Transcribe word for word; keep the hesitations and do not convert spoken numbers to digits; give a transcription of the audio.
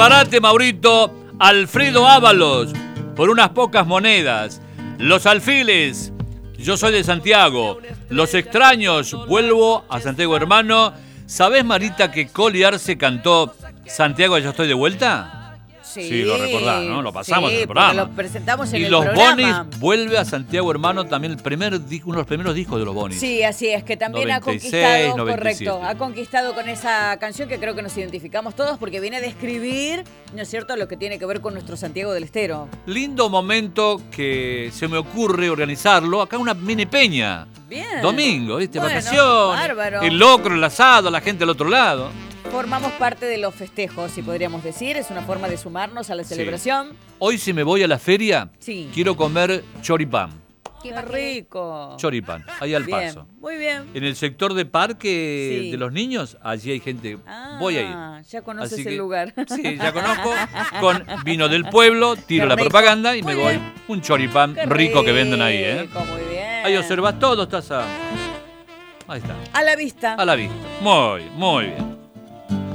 Parate, Maurito, Alfredo Ábalos, por unas pocas monedas. Los alfiles, yo soy de Santiago. Los extraños, vuelvo a Santiago, hermano. ¿Sabés, Marita, que Coli Arce cantó Santiago, ya estoy de vuelta? Sí, sí, lo recordás, ¿no? Lo pasamos sí, en el programa. Lo presentamos en y el los programa. Bonis vuelve a Santiago, hermano, también el primer, uno de los primeros discos de los Bonis. Sí, así es, que también noventa y seis, ha conquistado, noventa y siete. correcto, ha conquistado con esa canción que creo que nos identificamos todos porque viene a describir, ¿no es cierto?, lo que tiene que ver con nuestro Santiago del Estero. Lindo momento que se me ocurre organizarlo, acá una mini peña. Bien. Domingo, ¿viste? Bueno, vacaciones. bárbaro. El locro, el asado, la gente al otro lado. Formamos parte de los festejos, si podríamos decir. Es una forma de sumarnos a la celebración. Sí. Hoy si me voy a la feria, sí. quiero comer choripán. ¡Qué rico! Choripán, ahí al bien, paso. Muy bien. En el sector de parque sí. de los niños, allí hay gente. Ah, voy a ir. Ya conoces Así el que, lugar. Sí, ya conozco. Con vino del pueblo, tiro Qué la rico. propaganda y muy me bien. voy. Un choripán Qué rico que venden ahí, ¿eh? Rico, muy bien. Ahí observas todo, estás a... Ahí está. A la vista. A la vista. Muy, muy bien.